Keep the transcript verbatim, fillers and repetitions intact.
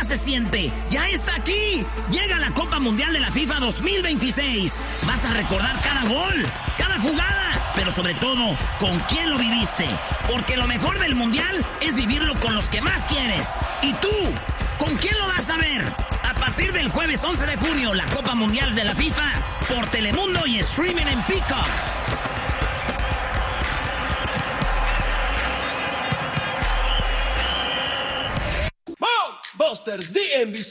se siente. ¡Ya está aquí! Llega la Copa Mundial de la FIFA dos mil veintiséis. Vas a recordar cada gol, cada jugada, pero sobre todo, con quién lo viviste. Porque lo mejor del Mundial es vivirlo con los que más quieres. ¿Y tú? ¿Con quién lo vas a ver? A partir del jueves once de junio, la Copa Mundial de la FIFA por Telemundo y streaming en Peacock. Busters D M V